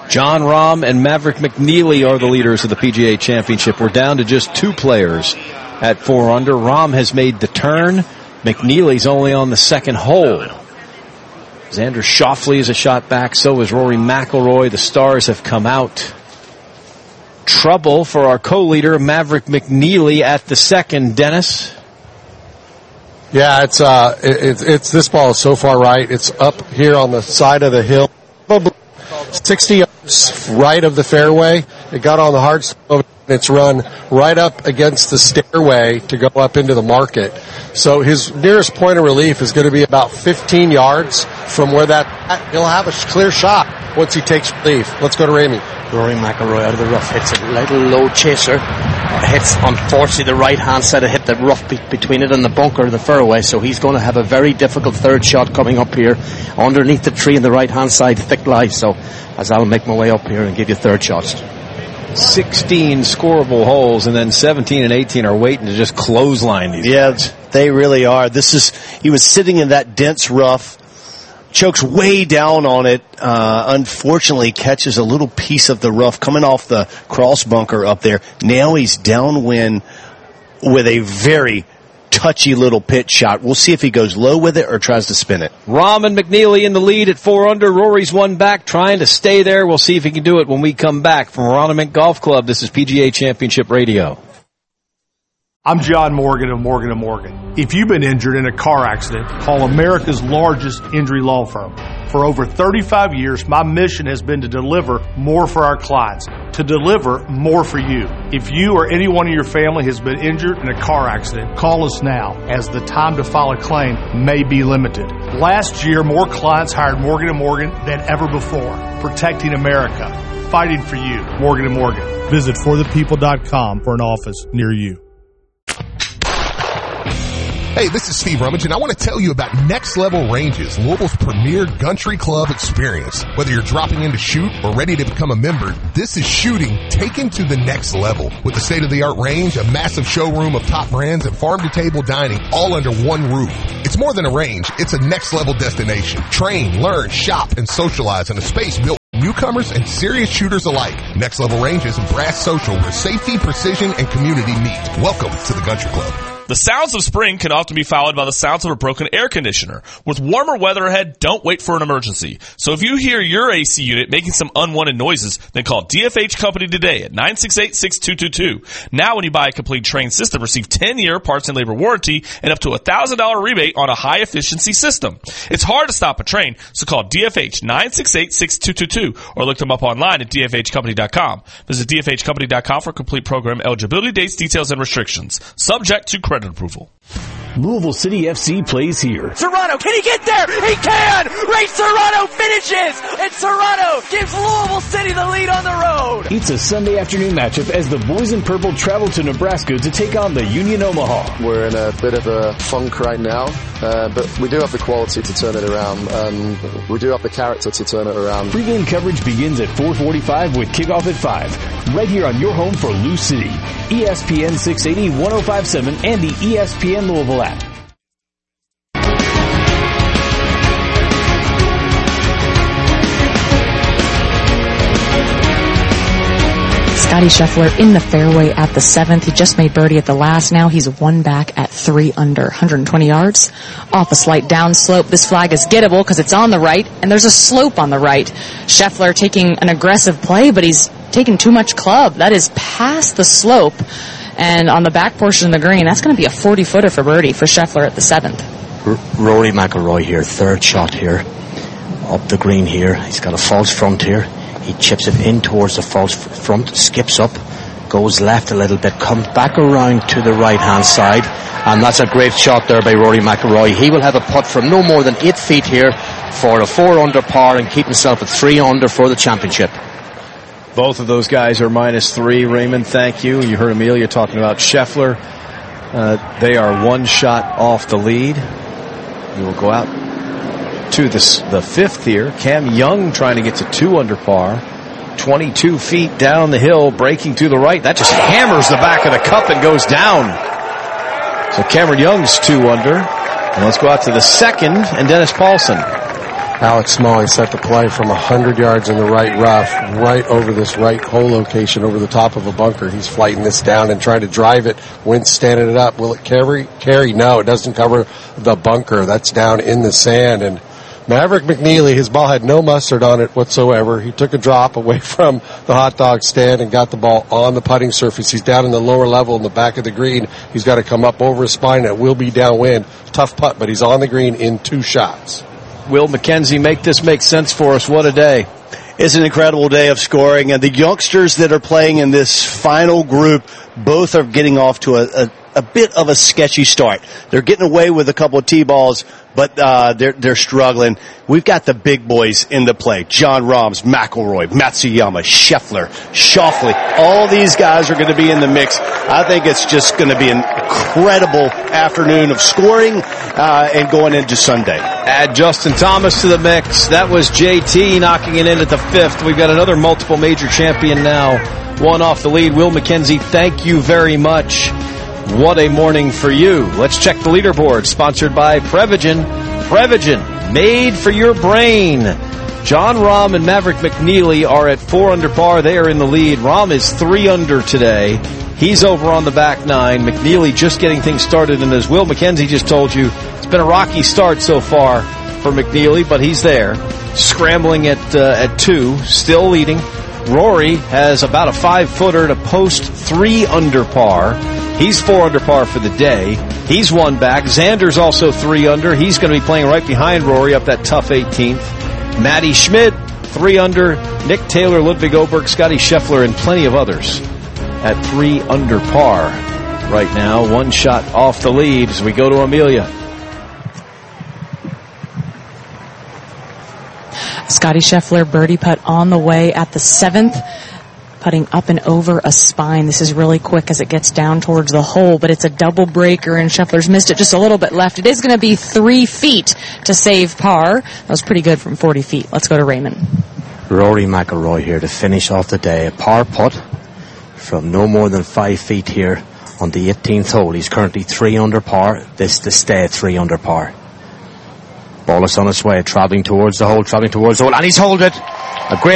Jon Rahm and Maverick McNeely are the leaders of the PGA Championship. We're down to just 2 players at 4 under. Rahm has made the turn. McNeely's only on the second hole. Xander Schauffele is a shot back. So is Rory McIlroy. The stars have come out. Trouble for our co-leader, Maverick McNeely, at the second. Dennis? Yeah, it's this ball is so far right. It's up here on the side of the hill, 60 yards right of the fairway. It got on the hard slope. It's run right up against the stairway to go up into the market. So his nearest point of relief is going to be about 15 yards from where he'll have a clear shot once he takes relief. Let's go to Ramey. Rory McIlroy out of the rough hits a little low chaser. Hits, unfortunately, the right-hand side. It hit the rough between it and the bunker of the fairway, so he's going to have a very difficult third shot coming up here underneath the tree on the right-hand side, thick lie. So as I'll make my way up here and give you third shots. 16 scoreable holes, and then 17 and 18 are waiting to just clothesline these guys. They really are. He was sitting in that dense rough, chokes way down on it, unfortunately catches a little piece of the rough coming off the cross bunker up there. Now he's downwind with a very touchy little pitch shot. We'll see if he goes low with it or tries to spin it. Rahm and McNeely in the lead at 4 under. Rory's one back, trying to stay there. We'll see if he can do it when we come back. From Roniment Golf Club, this is PGA Championship Radio. I'm John Morgan of Morgan & Morgan. If you've been injured in a car accident, call America's largest injury law firm. For over 35 years, my mission has been to deliver more for our clients, to deliver more for you. If you or anyone in your family has been injured in a car accident, call us now, as the time to file a claim may be limited. Last year, more clients hired Morgan & Morgan than ever before, protecting America, fighting for you. Morgan & Morgan. Visit forthepeople.com for an office near you. Hey, this is Steve Rummage, and I want to tell you about Next Level Ranges, Louisville's premier country club experience. Whether you're dropping in to shoot or ready to become a member, this is shooting taken to the next level. With a state-of-the-art range, a massive showroom of top brands, and farm-to-table dining all under one roof. It's more than a range. It's a next-level destination. Train, learn, shop, and socialize in a space built for newcomers and serious shooters alike. Next Level Ranges and Brass Social, where safety, precision, and community meet. Welcome to the country club. The sounds of spring can often be followed by the sounds of a broken air conditioner. With warmer weather ahead, don't wait for an emergency. So if you hear your AC unit making some unwanted noises, then call DFH Company today at 968-6222. Now when you buy a complete Trane system, receive 10-year parts and labor warranty and up to $1,000 rebate on a high-efficiency system. It's hard to stop a Trane, so call DFH 968-6222 or look them up online at dfhcompany.com. Visit dfhcompany.com for complete program eligibility, dates, details, and restrictions. Subject to credit approval. Louisville City FC plays here. Serrano, can he get there? He can! Ray Serrano finishes! And Serrano gives Louisville City the lead on the road! It's a Sunday afternoon matchup as the Boys in Purple travel to Nebraska to take on the Union Omaha. We're in a bit of a funk right now, but we do have the quality to turn it around, and we do have the character to turn it around. Pre-game coverage begins at 4:45 with kickoff at 5, right here on your home for Lou City. ESPN 680, 105.7, and the ESPN Louisville app. Scottie Scheffler in the fairway at the 7th. He just made birdie at the last. Now he's one back at 3 under, 120 yards off a slight downslope. This flag is gettable because it's on the right, and there's a slope on the right. Scheffler taking an aggressive play, but he's taking too much club. That is past the slope, and on the back portion of the green, that's going to be a 40-footer for birdie for Scheffler at the 7th. Rory McIlroy here, third shot here, up the green here. He's got a false front here. He chips it in towards the false front, skips up, goes left a little bit, comes back around to the right-hand side, and that's a great shot there by Rory McIlroy. He will have a putt from no more than 8 feet here for a 4 under par and keep himself at 3 under for the championship. Both of those guys are -3. Raymond, thank you. You heard Amelia talking about Scheffler. They are one shot off the lead. We will go out to the 5th here. Cam Young trying to get to 2 under par. 22 feet down the hill, breaking to the right. That just hammers the back of the cup and goes down. So Cameron Young's 2 under. And let's go out to the 2nd and Dennis Paulson. Alex Smalley set the play from 100 yards in the right rough, right over this right hole location over the top of a bunker. He's flighting this down and trying to drive it. Wentz standing it up. Will it carry? No, it doesn't cover the bunker. That's down in the sand. And Maverick McNeely, his ball had no mustard on it whatsoever. He took a drop away from the hot dog stand and got the ball on the putting surface. He's down in the lower level in the back of the green. He's got to come up over his spine. It will be downwind. Tough putt, but he's on the green in 2 shots. Will McKenzie, make this make sense for us. What a day. It's an incredible day of scoring, and the youngsters that are playing in this final group both are getting off to a bit of a sketchy start. They're getting away with a couple of T-balls, but they're struggling. We've got the big boys in the play. John Rahms, McElroy, Matsuyama, Scheffler, Schauffele. All these guys are going to be in the mix. I think it's just going to be an incredible afternoon of scoring and going into Sunday. Add Justin Thomas to the mix. That was JT knocking it in at the 5th. We've got another multiple major champion now. One off the lead. Will McKenzie, thank you very much. What a morning for you. Let's check the leaderboard. Sponsored by Prevagen. Prevagen, made for your brain. John Rahm and Maverick McNeely are at 4 under par. They are in the lead. Rahm is 3 under today. He's over on the back 9. McNeely just getting things started. And as Will McKenzie just told you, it's been a rocky start so far for McNeely, but he's there. Scrambling at 2, still leading. Rory has about a 5-footer to post 3 under par. He's 4 under par for the day. He's 1 back. Xander's also 3 under. He's going to be playing right behind Rory up that tough 18th. Matty Schmidt, 3 under. Nick Taylor, Ludwig Oberg, Scotty Scheffler, and plenty of others at 3 under par right now. 1 shot off the lead as we go to Amelia. Scotty Scheffler, birdie putt on the way at the 7th. Putting up and over a spine. This is really quick as it gets down towards the hole, but it's a double breaker and Scheffler's missed it just a little bit left. It is going to be 3 feet to save par. That was pretty good from 40 feet. Let's go to Raymond. Rory McIlroy here to finish off the day. A par putt from no more than 5 feet here on the 18th hole. He's currently 3 under par. This to stay at 3 under par. Ball is on its way, travelling towards the hole, and he's holed it. A great